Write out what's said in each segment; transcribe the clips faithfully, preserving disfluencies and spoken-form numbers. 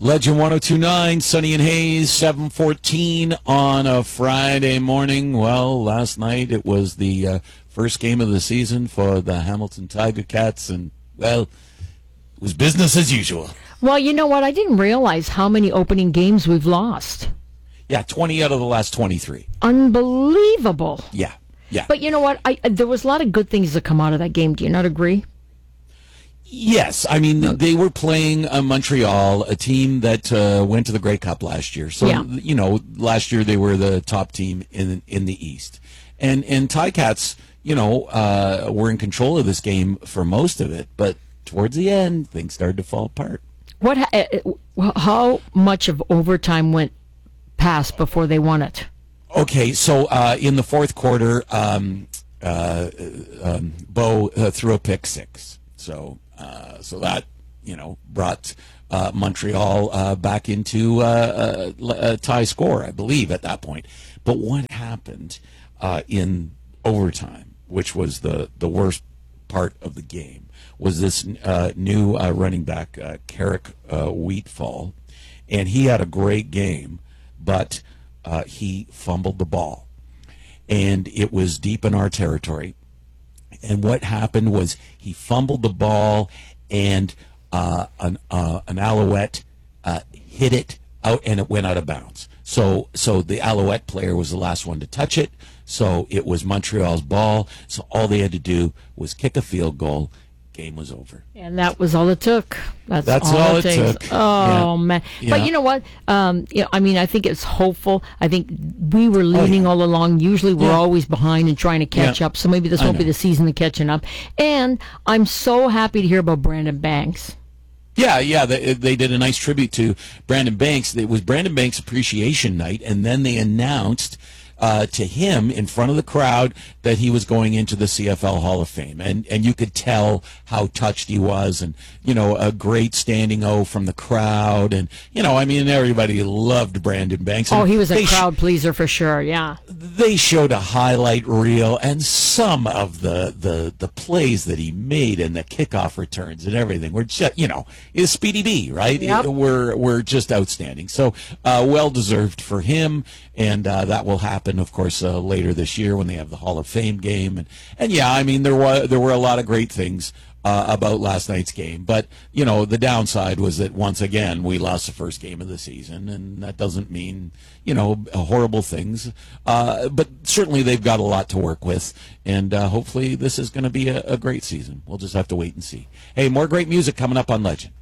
Legend one oh two point nine, Sunny and Hayes, seven fourteen on a Friday morning. Well, last night it was the uh, first game of the season for the Hamilton Tiger Cats, and, well, it was business as usual. Well, you know what? I didn't realize how many opening games we've lost. Yeah, twenty out of the last twenty-three. Unbelievable. Yeah, yeah. But you know what? I, there was a lot of good things that come out of that game. Do you not agree? Yes, I mean, they were playing uh, Montreal, a team that uh, went to the Grey Cup last year. So, yeah. you know, last year they were the top team in in the East. And and Ticats, you know, uh, were in control of this game for most of it, but towards the end, things started to fall apart. What? Uh, how much of overtime went past before they won it? Okay, so uh, in the fourth quarter, um, uh, um, Bo uh, threw a pick six. So... Uh, so that, you know, brought uh, Montreal uh, back into uh, a, a tie score, I believe, at that point. But what happened uh, in overtime, which was the, the worst part of the game, was this uh, new uh, running back, uh, Carrick uh, Wheatfall, and he had a great game, but uh, he fumbled the ball. And it was deep in our territory. And what happened was he fumbled the ball, and uh, an uh, an Alouette uh, hit it out, and it went out of bounds. So so the Alouette player was the last one to touch it. So it was Montreal's ball. So all they had to do was kick a field goal. Game was over. And that was all it took. That's, That's all, all it, it takes. took. Oh, yeah. man. Yeah. But you know what? Um, you know, I mean, I think it's hopeful. I think we were leading oh, yeah. all along. Usually we're yeah. always behind and trying to catch yeah. up. So maybe this won't be the season of catching up. And I'm so happy to hear about Brandon Banks. Yeah, yeah, they, they did a nice tribute to Brandon Banks. It was Brandon Banks' appreciation night, and then they announced uh, to him in front of the crowd that he was going into the C F L Hall of Fame. And and you could tell how touched he was, and, you know, a great standing O from the crowd. And, you know, I mean, everybody loved Brandon Banks. Oh, he was a they crowd sh- pleaser for sure, yeah. They showed a highlight reel, and some of the, the, the plays that he made and the kickoff returns and everything were just, you know, is Speedy B, right? Yep. Were, were just outstanding. So, uh, well-deserved for him, and uh, that will happen, of course, uh, later this year when they have the Hall of Fame game. And, and yeah, I mean, there was there were a lot of great things uh, about last night's game. But, you know, the downside was that, once again, we lost the first game of the season, and that doesn't mean, you know, horrible things. Uh, but certainly they've got a lot to work with, and uh, hopefully this is going to be a, a great season. We'll just have to wait and see. Hey, more great music coming up on Legend.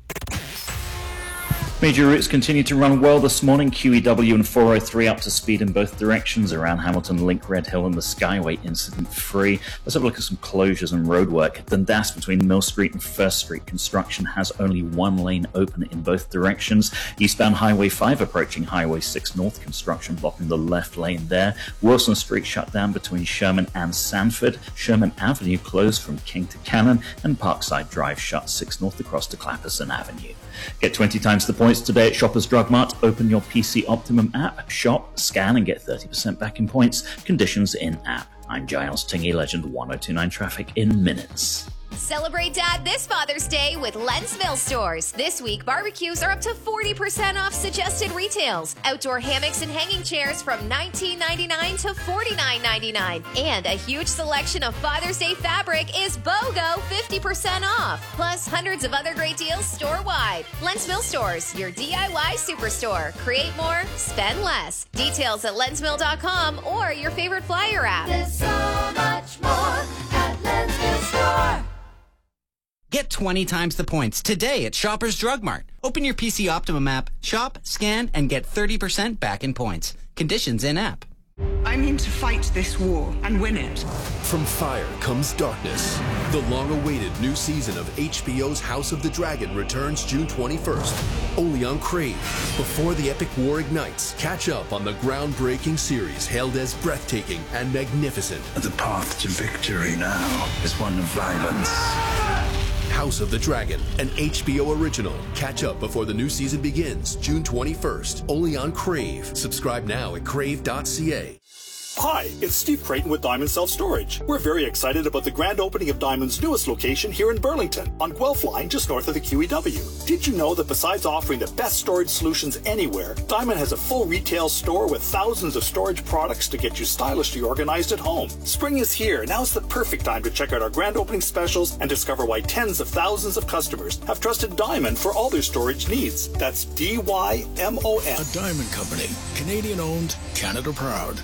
Major routes continue to run well this morning. Q E W and four oh three up to speed in both directions around Hamilton, Link, Red Hill and the Skyway incident free. Let's have a look at some closures and roadwork. Dundas between Mill Street and First Street. Construction has only one lane open in both directions. Eastbound Highway five approaching Highway six North. Construction blocking the left lane there. Wilson Street shut down between Sherman and Sanford. Sherman Avenue closed from King to Cannon. And Parkside Drive shut six North across to Clapperson Avenue. Get twenty times the points today at Shoppers Drug Mart. Open your P C Optimum app, shop, scan, and get thirty percent back in points. Conditions in app. I'm Giles Tingy, Legend one oh two point nine traffic in minutes. Celebrate Dad this Father's Day with Lens Mill Stores. This week, barbecues are up to forty percent off suggested retails. Outdoor hammocks and hanging chairs from nineteen ninety-nine to forty-nine ninety-nine. And a huge selection of Father's Day fabric is BOGO fifty percent off. Plus, hundreds of other great deals store-wide. Lens Mill Stores, your D I Y superstore. Create more, spend less. Details at lens mill dot com or your favorite flyer app. There's so much more at Lens Mill Store. Get twenty times the points today at Shoppers Drug Mart. Open your P C Optimum app, shop, scan, and get thirty percent back in points. Conditions in app. I'm in to fight this war and win it. From fire comes darkness. The long-awaited new season of H B O's House of the Dragon returns June twenty-first, only on Crave. Before the epic war ignites, catch up on the groundbreaking series hailed as breathtaking and magnificent. The path to victory now is one of violence. House of the Dragon, an H B O original. Catch up before the new season begins June twenty-first, only on Crave. Subscribe now at crave dot c a. Hi, it's Steve Creighton with Diamond Self Storage. We're very excited about the grand opening of Diamond's newest location here in Burlington, on Guelph Line, just north of the Q E W. Did you know that besides offering the best storage solutions anywhere, Diamond has a full retail store with thousands of storage products to get you stylishly organized at home? Spring is here. Now's the perfect time to check out our grand opening specials and discover why tens of thousands of customers have trusted Diamond for all their storage needs. That's D Y M O N. A Diamond Company. Canadian owned, Canada proud.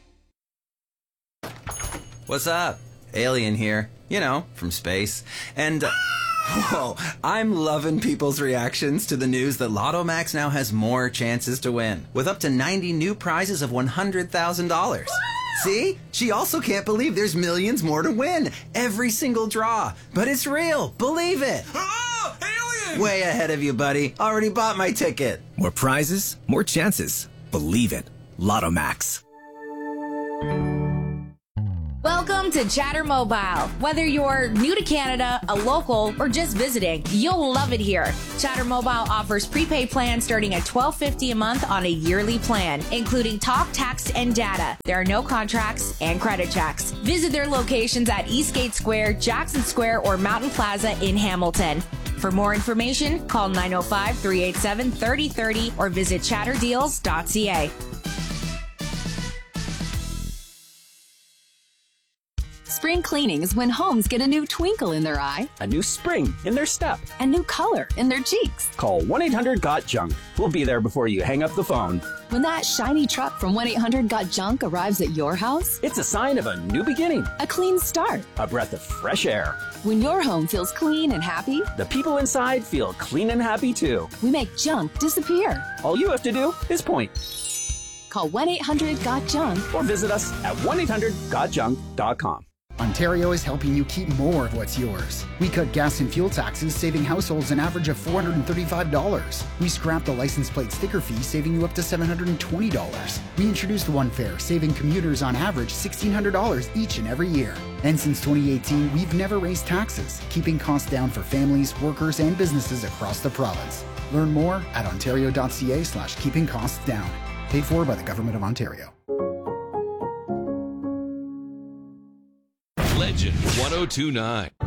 What's up? Alien here. You know, from space. And, uh, whoa, I'm loving people's reactions to the news that Lotto Max now has more chances to win, with up to ninety new prizes of one hundred thousand dollars. See? She also can't believe there's millions more to win. Every single draw. But it's real. Believe it. Oh, alien! Way ahead of you, buddy. Already bought my ticket. More prizes, more chances. Believe it. Lotto Max. Welcome to Chatter Mobile. Whether you're new to Canada, a local, or just visiting, you'll love it here. Chatter Mobile offers prepaid plans starting at twelve fifty a month on a yearly plan, including talk, text, and data. There are no contracts and credit checks. Visit their locations at Eastgate Square, Jackson Square, or Mountain Plaza in Hamilton. For more information, call nine oh five, three eight seven, three oh three oh or visit chatter deals dot c a. Spring cleaning is when homes get a new twinkle in their eye, a new spring in their step, a new color in their cheeks. Call one eight hundred got junk. We'll be there before you hang up the phone. When that shiny truck from one eight hundred got junk arrives at your house, it's a sign of a new beginning, a clean start, a breath of fresh air. When your home feels clean and happy, the people inside feel clean and happy too. We make junk disappear. All you have to do is point. Call one eight hundred got junk or visit us at one eight hundred got junk dot com. Ontario is helping you keep more of what's yours. We cut gas and fuel taxes, saving households an average of four hundred thirty-five dollars. We scrapped the license plate sticker fee, saving you up to seven hundred twenty dollars. We introduced One Fare, saving commuters on average sixteen hundred dollars each and every year. And since twenty eighteen, we've never raised taxes, keeping costs down for families, workers, and businesses across the province. Learn more at ontario.ca slash keeping costs down. Paid for by the Government of Ontario. Legend one oh two point nine.